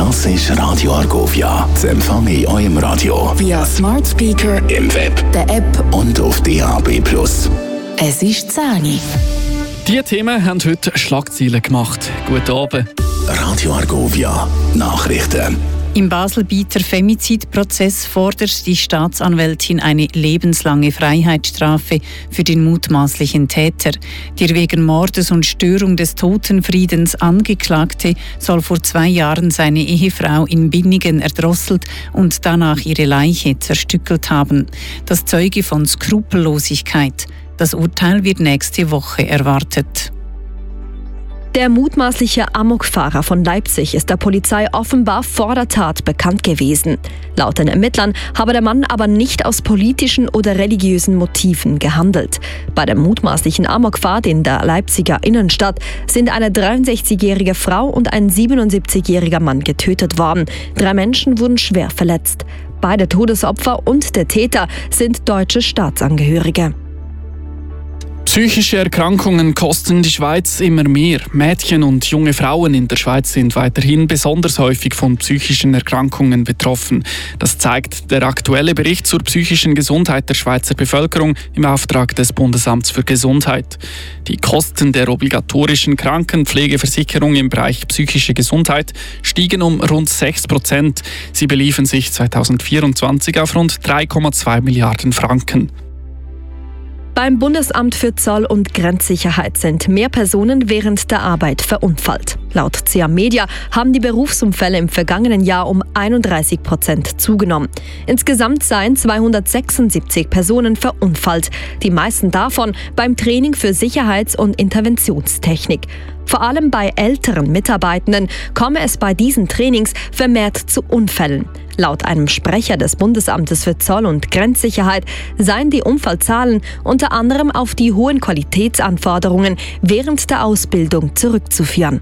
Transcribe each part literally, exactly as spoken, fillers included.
Das ist Radio Argovia. Das empfange ich eurem Radio via Smart Speaker, im Web, der App und auf D A B plus. Es ist zehn Uhr. Diese Themen haben heute Schlagzeilen gemacht. Guten Abend. Radio Argovia. Nachrichten. Im Baselbieter Femizidprozess fordert die Staatsanwältin eine lebenslange Freiheitsstrafe für den mutmaßlichen Täter. Der wegen Mordes und Störung des Totenfriedens Angeklagte soll vor zwei Jahren seine Ehefrau in Binnigen erdrosselt und danach ihre Leiche zerstückelt haben. Das zeuge von Skrupellosigkeit. Das Urteil wird nächste Woche erwartet. Der mutmaßliche Amokfahrer von Leipzig ist der Polizei offenbar vor der Tat bekannt gewesen. Laut den Ermittlern habe der Mann aber nicht aus politischen oder religiösen Motiven gehandelt. Bei der mutmaßlichen Amokfahrt in der Leipziger Innenstadt sind eine dreiundsechzigjährige Frau und ein siebenundsiebzigjähriger Mann getötet worden. Drei Menschen wurden schwer verletzt. Beide Todesopfer und der Täter sind deutsche Staatsangehörige. Psychische Erkrankungen kosten die Schweiz immer mehr. Mädchen und junge Frauen in der Schweiz sind weiterhin besonders häufig von psychischen Erkrankungen betroffen. Das zeigt der aktuelle Bericht zur psychischen Gesundheit der Schweizer Bevölkerung im Auftrag des Bundesamts für Gesundheit. Die Kosten der obligatorischen Krankenpflegeversicherung im Bereich psychische Gesundheit stiegen um rund sechs Prozent. Sie beliefen sich zweitausendvierundzwanzig auf rund drei Komma zwei Milliarden Franken. Beim Bundesamt für Zoll- und Grenzsicherheit sind mehr Personen während der Arbeit verunfallt. Laut C A Media haben die Berufsunfälle im vergangenen Jahr um einunddreißig Prozent zugenommen. Insgesamt seien zweihundertsechsundsiebzig Personen verunfallt, die meisten davon beim Training für Sicherheits- und Interventionstechnik. Vor allem bei älteren Mitarbeitenden komme es bei diesen Trainings vermehrt zu Unfällen. Laut einem Sprecher des Bundesamtes für Zoll- und Grenzsicherheit seien die Unfallzahlen unter anderem auf die hohen Qualitätsanforderungen während der Ausbildung zurückzuführen.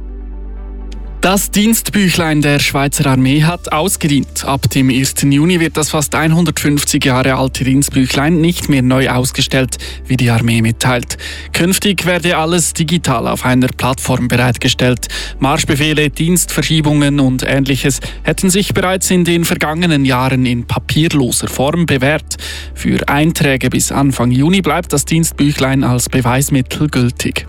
Das Dienstbüchlein der Schweizer Armee hat ausgedient. Ab dem ersten Juni wird das fast hundertfünfzig Jahre alte Dienstbüchlein nicht mehr neu ausgestellt, wie die Armee mitteilt. Künftig werde alles digital auf einer Plattform bereitgestellt. Marschbefehle, Dienstverschiebungen und Ähnliches hätten sich bereits in den vergangenen Jahren in papierloser Form bewährt. Für Einträge bis Anfang Juni bleibt das Dienstbüchlein als Beweismittel gültig.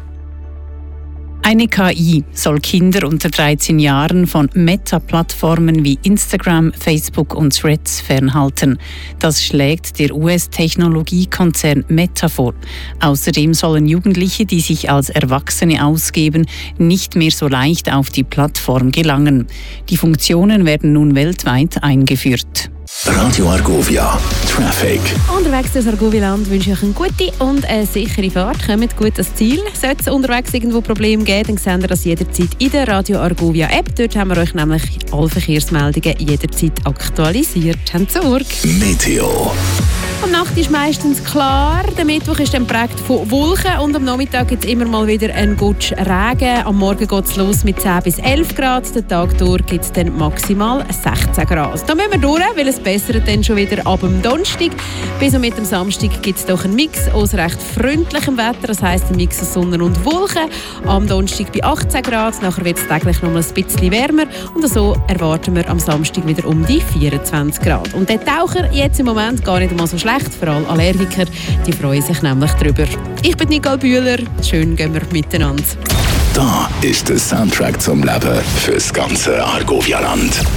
Eine K I soll Kinder unter dreizehn Jahren von Meta-Plattformen wie Instagram, Facebook und Threads fernhalten. Das schlägt der U S-Technologiekonzern Meta vor. Außerdem sollen Jugendliche, die sich als Erwachsene ausgeben, nicht mehr so leicht auf die Plattform gelangen. Die Funktionen werden nun weltweit eingeführt. Radio Argovia. Traffic. Unterwegs durch Argovia-Land wünsche ich euch eine gute und eine sichere Fahrt. Kommt gut ans Ziel. Sollte es unterwegs irgendwo Probleme geben, dann seht ihr das jederzeit in der Radio Argovia-App. Dort haben wir euch nämlich alle Verkehrsmeldungen jederzeit aktualisiert. Habt Sorge. Meteo. Die Nacht ist meistens klar. Der Mittwoch ist dann geprägt von Wolken und am Nachmittag gibt es immer mal wieder einen Gutsch Regen. Am Morgen geht es los mit zehn bis elf Grad. Den Tag durch gibt es dann maximal sechzehn Grad. Da müssen wir durch, weil es bessert dann schon wieder ab dem Donnerstag. Bis und mit dem Samstag gibt es doch einen Mix aus recht freundlichem Wetter. Das heisst, ein Mix aus Sonne und Wolken. Am Donnerstag bei achtzehn Grad. Nachher wird es täglich noch mal ein bisschen wärmer. Und so erwarten wir am Samstag wieder um die vierundzwanzig Grad. Und der Taucher jetzt im Moment gar nicht einmal so schlecht. Für alle Allergiker, die freuen sich nämlich drüber. Ich bin Nicole Bühler. Schön gehen wir miteinander. Da ist der Soundtrack zum Leben fürs ganze Argovia-Land.